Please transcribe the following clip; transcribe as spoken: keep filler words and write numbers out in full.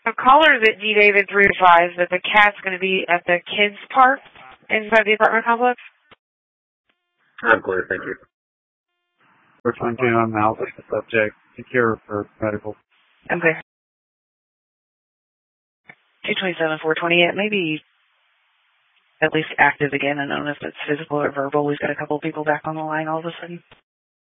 A caller that D David three five that the cat's going to be at the kids park inside the apartment complex. I'm clear, thank you. We're trying to on out with the subject. Secure for medical. Okay. two twenty-seven, four twenty-eight, maybe at least active again. I don't know if it's physical or verbal. We've got a couple of people back on the line all of a sudden.